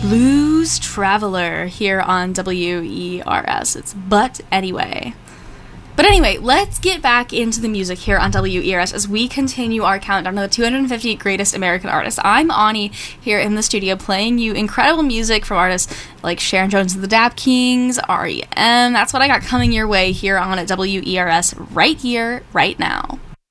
Blues Traveler here on WERS. It's But Anyway. But anyway, let's get back into the music here on WERS as we continue our countdown to the 250 greatest American artists. I'm Ani here in the studio playing you incredible music from artists like Sharon Jones and the Dap Kings, REM. That's what I got coming your way here on WERS right here, right now.